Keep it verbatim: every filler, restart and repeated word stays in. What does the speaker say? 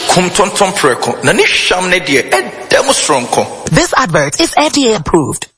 kum tonton preko na ni hwam ne de edem stronko. This advert is F D A approved.